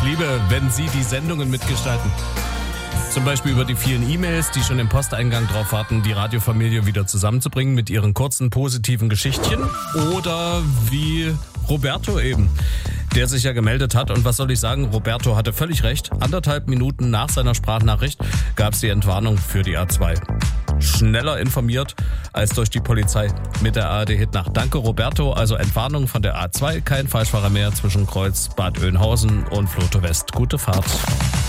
liebe, wenn Sie die Sendungen mitgestalten. Zum Beispiel über die vielen E-Mails, die schon im Posteingang drauf warten, die Radiofamilie wieder zusammenzubringen mit ihren kurzen positiven Geschichtchen. Oder wie Roberto eben, der sich ja gemeldet hat. Und was soll ich sagen, Roberto hatte völlig recht. 1,5 Minuten nach seiner Sprachnachricht gab es die Entwarnung für die A2. Schneller informiert als durch die Polizei mit der ARD Hitnacht. Danke Roberto, also Entwarnung von der A2, kein Falschfahrer mehr zwischen Kreuz Bad Oeynhausen und Vlotho West. Gute Fahrt.